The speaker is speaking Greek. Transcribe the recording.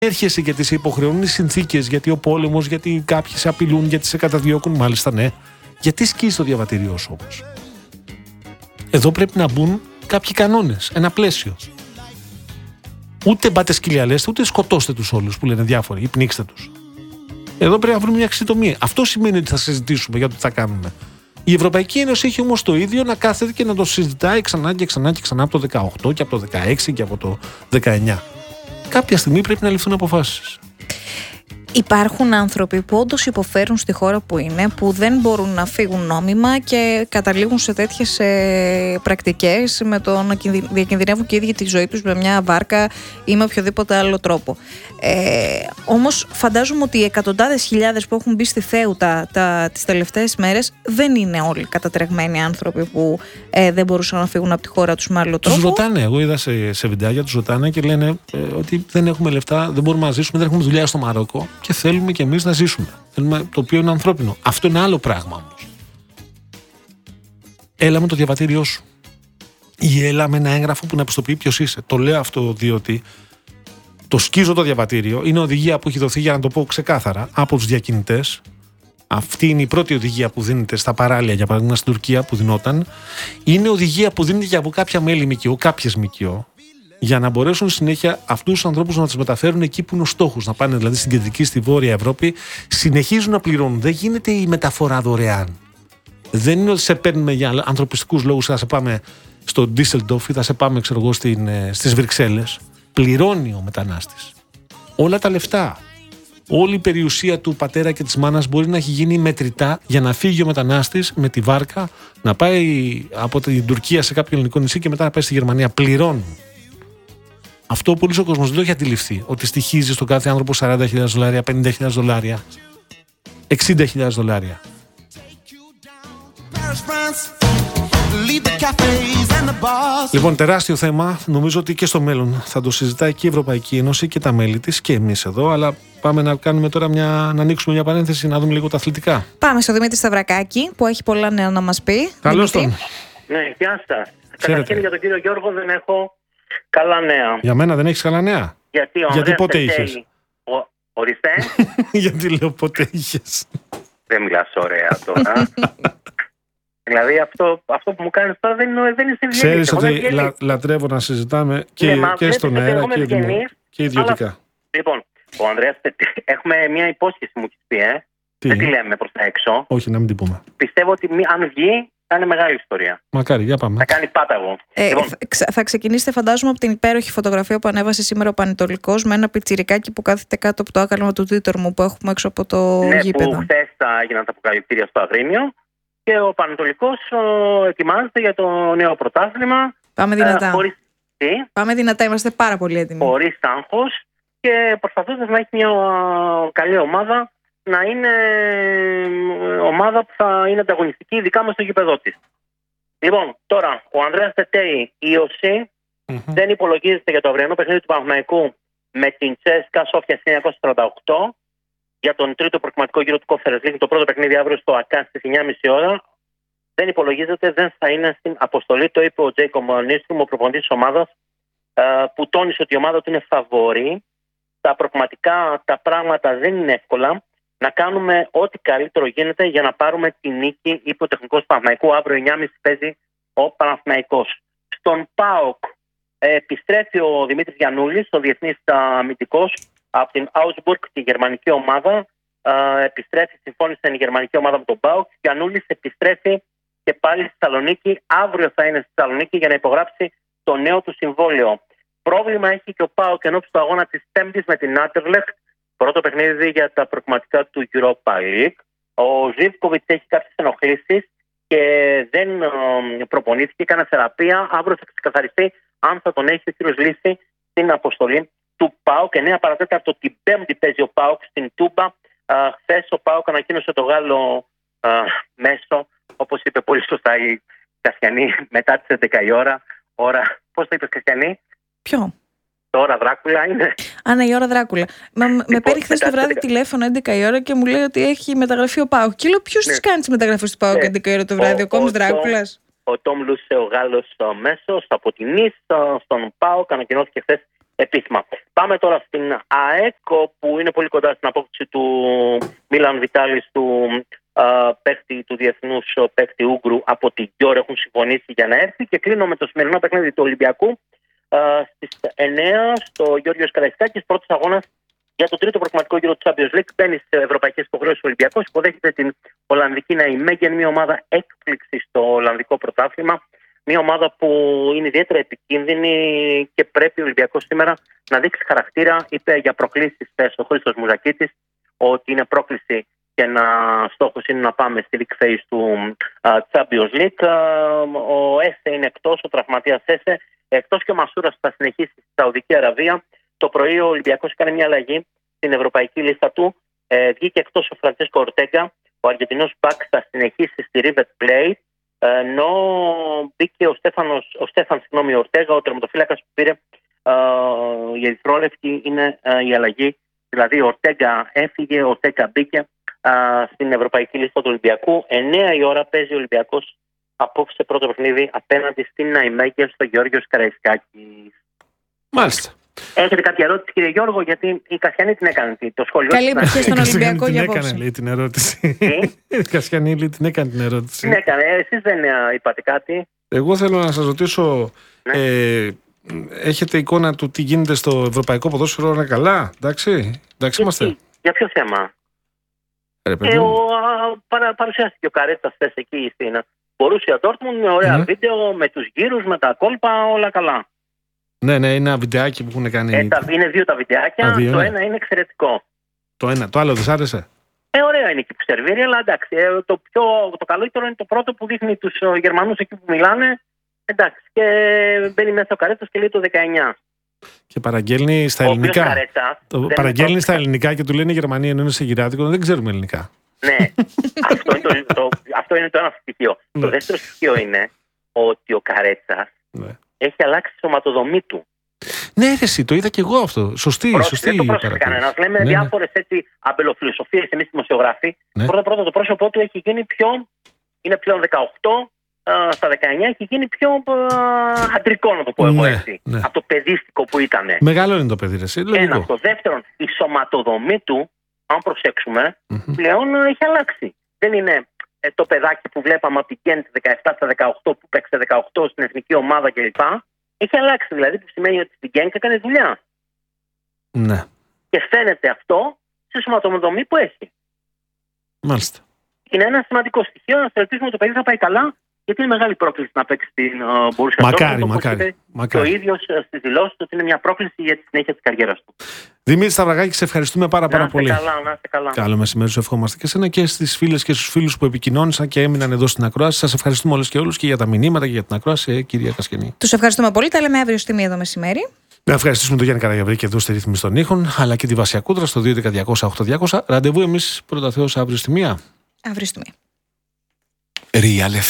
έρχεσαι γιατί σε υποχρεώνουν οι συνθήκες, γιατί ο πόλεμος, γιατί κάποιοι σε απειλούν, γιατί σε καταδιώκουν, μάλιστα ναι. Γιατί σκίζεις το διαβατήριό σου όμως? Εδώ πρέπει να μπουν κάποιοι κανόνες, ένα πλαίσιο. Ούτε μπάτε σκυλιαλέστε, ούτε σκοτώστε τους όλους που λένε διάφοροι ή πνίξτε τους. Εδώ πρέπει να βρούμε μια εξιτομία. Αυτό σημαίνει ότι θα συζητήσουμε για το τι θα κάνουμε. Η Ευρωπαϊκή Ένωση έχει όμως το ίδιο να κάθεται και να το συζητάει ξανά και ξανά και ξανά από το 18 και από το 16 και από το 19. Κάποια στιγμή πρέπει να ληφθούν αποφάσεις. Υπάρχουν άνθρωποι που όντως υποφέρουν στη χώρα που είναι, που δεν μπορούν να φύγουν νόμιμα και καταλήγουν σε τέτοιες πρακτικές με το να διακινδυνεύουν και οι ίδιοι τη ζωή τους με μια βάρκα ή με οποιοδήποτε άλλο τρόπο. Όμως φαντάζομαι ότι οι εκατοντάδες χιλιάδες που έχουν μπει στη Θέουτα τις τελευταίες μέρες δεν είναι όλοι κατατρεγμένοι άνθρωποι που δεν μπορούσαν να φύγουν από τη χώρα τους με άλλο τρόπο. Τους ρωτάνε, εγώ είδα σε βιντεάκια, τους ρωτάνε και λένε ότι δεν έχουμε λεφτά, δεν μπορούμε να ζήσουμε, δεν έχουμε δουλειά στο Μαρόκο και θέλουμε κι εμείς να ζήσουμε. Θέλουμε, το οποίο είναι ανθρώπινο. Αυτό είναι άλλο πράγμα όμως. Έλα με το διαβατήριό σου. Ή έλα με ένα έγγραφο που να πιστοποιεί ποιος είσαι. Το λέω αυτό διότι το σκίζω το διαβατήριο. Είναι οδηγία που έχει δοθεί, για να το πω ξεκάθαρα, από τους διακινητές. Αυτή είναι η πρώτη οδηγία που δίνεται στα παράλια, για παράδειγμα στην Τουρκία που δινόταν. Είναι οδηγία που δίνεται και από κάποια μέλη ΜΚΟ, κάποιες ΜΚΟ, για να μπορέσουν συνέχεια αυτούς τους ανθρώπους να τους μεταφέρουν εκεί που είναι ο στόχος. Να πάνε δηλαδή στην κεντρική, στη βόρεια Ευρώπη. Συνεχίζουν να πληρώνουν. Δεν γίνεται η μεταφορά δωρεάν. Δεν είναι ότι σε παίρνουμε για ανθρωπιστικούς λόγους, θα σε πάμε στο Ντίσσελντορφ ή θα σε πάμε, ξέρω εγώ, στις Βρυξέλλες. Πληρώνει ο μετανάστης. Όλα τα λεφτά. Όλη η περιουσία του πατέρα και της μάνας μπορεί να έχει γίνει μετρητά για να φύγει ο μετανάστης με τη βάρκα, να πάει από την Τουρκία σε κάποιο ελληνικό νησί και μετά να πάει στη Γερμανία. Πληρώνουν. Αυτό πολύ ο κόσμος δεν το έχει αντιληφθεί. Ότι στοιχίζει στον κάθε άνθρωπο $40,000, $50,000, $60,000. Λοιπόν, τεράστιο θέμα. Νομίζω ότι και στο μέλλον θα το συζητάει και η Ευρωπαϊκή Ένωση και τα μέλη της και εμείς εδώ. Αλλά πάμε να κάνουμε τώρα να ανοίξουμε μια παρένθεση, να δούμε λίγο τα αθλητικά. Πάμε στο Δημήτρη Σταυρακάκη που έχει πολλά νέα να μας πει. Καλώς τον. Ναι, γεια σας. Καταρχήν για τον κύριο Γιώργο δεν έχω καλά νέα. Για μένα δεν έχεις καλά νέα? Γιατί πότε είχες? Ορίστε. Γιατί λέω πότε είχες? Δεν μιλάς ωραία τώρα. Δηλαδή αυτό που μου κάνεις τώρα δεν είναι συνειδητό. Ξέρεις ότι λατρεύω να συζητάμε και στον αέρα και ιδιωτικά. Λοιπόν, ο Ανδρέας, έχουμε μια υπόσχεση μου έχεις πει, δεν τη λέμε προς τα έξω. Όχι, να μην την πούμε. Πιστεύω ότι αν βγει θα είναι μεγάλη ιστορία. Μακάρι, για πάμε. Θα κάνει πάταγο. Θα ξεκινήσετε, φαντάζομαι, από την υπέροχη φωτογραφία που ανέβασε σήμερα ο Πανετολικός με ένα πιτσιρικάκι που κάθεται κάτω από το άκαλμα του Τίτορμου που έχουμε έξω από το γήπεδο. Ναι, που χθες έγιναν τα αποκαλυπτήρια στο Αγρίνιο και ο Πανετολικός ετοιμάζεται για το νέο πρωτάθλημα. Πάμε δυνατά. Πάμε δυνατά, είμαστε πάρα πολύ έτοιμοι. Χωρίς άγχος και προσπαθώντας να έχει μια καλή ομάδα, να είναι ομάδα που θα είναι ανταγωνιστική, ειδικά μες στο γήπεδό της. Λοιπόν, τώρα ο Ανδρέας Τετέι, ίωση, δεν υπολογίζεται για το αυριανό παιχνίδι του Παναθηναϊκού με την Τσέσκα Σόφια 1948 για τον τρίτο προκριματικό γύρο του Conference League. Το πρώτο παιχνίδι αύριο στο ΑΚΑ στις 9.30 ώρα. Δεν υπολογίζεται, δεν θα είναι στην αποστολή. Το είπε ο Τζέικομ Νίστρουμ, ο προπονητής της ομάδας, που τόνισε ότι η ομάδα του είναι φαβορή. Τα προκριματικά τα πράγματα δεν είναι εύκολα. Να κάνουμε ό,τι καλύτερο γίνεται για να πάρουμε τη νίκη, είπε ο τεχνικός Παναθηναϊκού. Αύριο 9.30 παίζει ο Παναθηναϊκός. Στον ΠΑΟΚ επιστρέφει ο Δημήτρης Γιαννούλης, ο διεθνής αμυντικός, από την Augsburg, τη γερμανική ομάδα. Επιστρέφει, συμφώνησε η γερμανική ομάδα με τον ΠΑΟΚ. Γιαννούλης επιστρέφει και πάλι στη Θεσσαλονίκη. Αύριο θα είναι στη Θεσσαλονίκη για να υπογράψει το νέο του συμβόλαιο. Πρόβλημα έχει και ο ΠΑΟΚ ενώπιση του αγώνα της Πέμπτης με την Άντερλεχτ. Πρώτο παιχνίδι για τα προκριματικά του Europa League. Ο Ζίβκοβιτς έχει κάποιες ενοχλήσεις και δεν προπονήθηκε, έκανε θεραπεία. Αύριο θα ξεκαθαριστεί αν θα τον έχει ο κύριος Λύση στην αποστολή του ΠΑΟΚ. 9 παρατέταρτο την Πέμπτη παίζει ο ΠΑΟΚ στην Τούμπα. Χθες ο ΠΑΟΚ ανακοίνωσε το Γάλλο μέσο, όπως είπε πολύ σωστά η Κασιανή, μετά τις 11 η ώρα. Πώς το είπες, Κασιανή? Ποιο? Τώρα Δράκουλα είναι. Ναι, η ώρα Δράκουλα. Με παίρνει χθες το βράδυ τηλέφωνο 11 η ώρα και μου λέει ότι έχει μεταγραφεί ο ΠΑΟΚ. Και λέω, ποιος τις κάνει τις μεταγραφές του ΠΑΟΚ 11 η ώρα το βράδυ, ο Κόμις Δράκουλας? Ο Τόμ Λούσε, ο Γάλλος μέσος από την Νις στον ΠΑΟΚ, ανακοινώθηκε χθες επίσημα. Πάμε τώρα στην ΑΕΚ, που είναι πολύ κοντά στην απόκτηση του Μίλαν Βιτάλης, του παίκτη του διεθνούς παίκτη Ούγκρου από τη Γιόρ. Έχουν συμφωνήσει για να έρθει. Και κλείνω με το σημερινό παιχνίδι του Ολυμπιακού στις 9 στο Γιώργος Καραϊσκάκης, πρώτος αγώνας για τον τρίτο προκριματικό γύρο του Champions League. Μπαίνει σε ευρωπαϊκές υποχρεώσεις ο Ολυμπιακός. Υποδέχεται την Ολλανδική Ναϊμέγεν, μια ομάδα έκπληξη στο Ολλανδικό πρωτάθλημα. Μια ομάδα που είναι ιδιαίτερα επικίνδυνη και πρέπει ο Ολυμπιακός σήμερα να δείξει χαρακτήρα. Είπε για προκλήσεις ο Χρήστος Μουζακίτης ότι είναι πρόκληση και στόχος είναι να πάμε στη League Phase του Champions League. Ο Έσε είναι εκτός, ο τραυματίας Έσε. Εκτός και ο Μασούρας θα συνεχίσει στη Σαουδική Αραβία. Το πρωί ο Ολυμπιακός έκανε μια αλλαγή στην ευρωπαϊκή λίστα του. Βγήκε εκτός ο Φραντσέσκο Ορτέγκα. Ο Αργεντινός Μπακ θα συνεχίσει στη River Plate. Ενώ μπήκε ο Στέφαν Ορτέγα, ο τερματοφύλακας που πήρε η ερυθρόλευκη. Είναι η αλλαγή. Δηλαδή ο Ορτέγκα έφυγε, ο Ορτέγκα μπήκε στην ευρωπαϊκή λίστα του Ολυμπιακού. 9 η ώρα παίζει ο Ολυμπιακός απόψε πρώτο παιχνίδι απέναντι στην Ναϊμέγεν στο Γιώργος Καραϊσκάκης. Μάλιστα. Έχετε κάποια ερώτηση, κύριε Γιώργο, γιατί η Κασιανή την έκανε το σχόλιο. Καλή επιτυχία στον Ολυμπιακό για απόψε. Την έκανε, λέει, την ερώτηση. Η Κασιανή, λέει, την έκανε την ερώτηση. Την έκανε. Εσείς δεν είπατε κάτι. Εγώ θέλω να σας ρωτήσω, έχετε εικόνα του τι γίνεται στο ευρωπαϊκό ποδόσφαιρο? Είναι καλά, εντάξει είμαστε. Για ποιο θέμα? Παρουσιάστηκε ο Καρέτσας χθες εκεί στην Μπορούσια Ντόρτμουντ με ωραία βίντεο, με τους γύρους, με τα κόλπα, όλα καλά. Ναι, είναι ένα βιντεάκι που έχουν κάνει. Είναι δύο τα βιντεάκια. Το ένα είναι εξαιρετικό. Το άλλο δεν σ' άρεσε? Ωραία είναι εκεί που σερβίρει, αλλά εντάξει. Το καλύτερο είναι το πρώτο που δείχνει τους Γερμανούς εκεί που μιλάνε. Εντάξει. Και μπαίνει μέσα ο Καρέτσας και λέει το 19. Και παραγγέλνει στα ελληνικά. Παραγγέλνει στα ελληνικά και του λένε οι Γερμανοί ενώ είναι σε γυράδικο, δεν ξέρουμε ελληνικά. Ναι. Αυτό είναι το ένα στοιχείο. Το δεύτερο στοιχείο είναι ότι ο Καρέτσας έχει αλλάξει τη σωματοδομή του. Ναι, εσύ, το είδα και εγώ αυτό. Σωστή. Δεν το πρόσεξε κανένας. Λέμε διάφορες έτσι αμπελοφιλοσοφίες εμείς δημοσιογράφοι. Πρώτα το πρόσωπό του έχει γίνει είναι πλέον 18. Στα 19 έχει γίνει πιο αντρικό, να το πω εγώ έτσι. Από το παιδίστικο που ήταν. Μεγάλο είναι το παιδί, εσύ. Ένα. Το δεύτερον, η σωματοδομή του, αν προσέξουμε, πλέον έχει αλλάξει. Δεν είναι το παιδάκι που βλέπαμε από την Γκέντ 17 στα 18 που παίξε 18 στην εθνική ομάδα κλπ. Έχει αλλάξει δηλαδή, που σημαίνει ότι στην Γκέντ έκανε δουλειά. Ναι. Και φαίνεται αυτό στη σωματοδομή που έχει. Μάλιστα. Είναι ένα σημαντικό στοιχείο. Να ελπίσουμε ότι το παιδί θα πάει καλά. Γιατί είναι μεγάλη πρόκληση να παίξει στην Μπορούσια Ντόρτμουντ. Μακάρι. Ο ίδιος στις δηλώσεις του ότι είναι μια πρόκληση για τη συνέχεια της καριέρας του. Δημήτρη Σταυρακάκη, σε ευχαριστούμε πάρα πολύ. Να είστε καλά. Καλό μεσημέρι, σου ευχόμαστε και εσένα και στις φίλες και στους φίλους που επικοινώνησαν και έμειναν εδώ στην ακρόαση. Σας ευχαριστούμε όλες και όλους και για τα μηνύματα και για την ακρόαση, κυρία Κασιανή. Τους ευχαριστούμε πολύ. Τα λέμε αύριο στη 1 το μεσημέρι. Να ευχαριστήσουμε τον Γιάννη Καραγιαβρή εδώ στη ρύθμιση των ήχων, αλλά και τη Βάσια Κούτρα στο 2.11.200.8.200. Ραντεβού εμείς πρώτα Θεός αύριο στη 1. Αύριο στη 1. Real